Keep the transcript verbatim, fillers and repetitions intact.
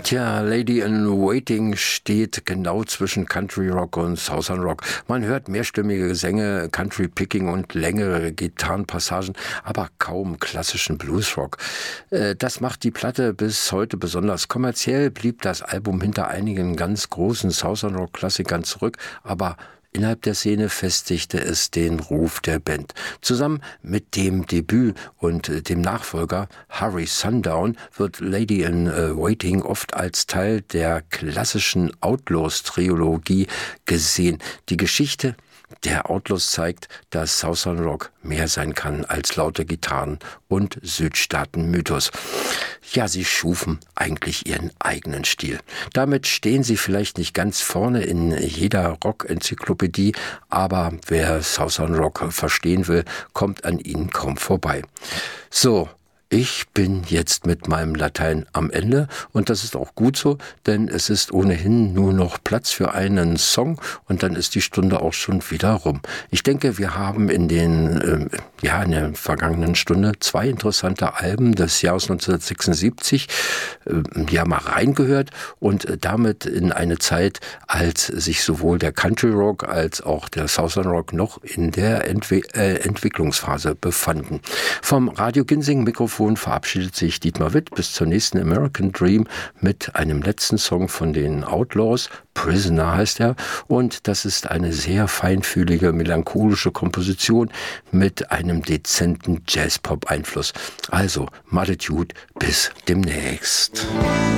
Tja, Lady in Waiting steht genau zwischen Country Rock und Southern Rock. Man hört mehrstimmige Gesänge, Country Picking und längere Gitarrenpassagen, aber kaum klassischen Bluesrock. Das macht die Platte bis heute besonders. Kommerziell blieb das Album hinter einigen ganz großen Southern Rock Klassikern zurück, aber innerhalb der Szene festigte es den Ruf der Band. Zusammen mit dem Debüt und dem Nachfolger Hurry Sundown wird Lady in Waiting oft als Teil der klassischen Outlaws-Trilogie gesehen. Die Geschichte der Outlaws zeigt, dass Southern Rock mehr sein kann als laute Gitarren und Südstaaten-Mythos. Ja, sie schufen eigentlich ihren eigenen Stil. Damit stehen sie vielleicht nicht ganz vorne in jeder Rock-Enzyklopädie, aber wer Southern Rock verstehen will, kommt an ihnen kaum vorbei. So, ich bin jetzt mit meinem Latein am Ende und das ist auch gut so, denn es ist ohnehin nur noch Platz für einen Song und dann ist die Stunde auch schon wieder rum. Ich denke, wir haben in den äh, ja in der vergangenen Stunde zwei interessante Alben des Jahres neunzehnhundertsechsundsiebzig äh, ja mal reingehört und äh, damit in eine Zeit, als sich sowohl der Country Rock als auch der Southern Rock noch in der Entwi- äh, Entwicklungsphase befanden. Vom Radio Ginsing Mikrofon verabschiedet sich Dietmar Witt bis zur nächsten American Dream mit einem letzten Song von den Outlaws. Prisoner heißt er. Und das ist eine sehr feinfühlige, melancholische Komposition mit einem dezenten Jazz-Pop-Einfluss. Also, Mattitude, bis demnächst.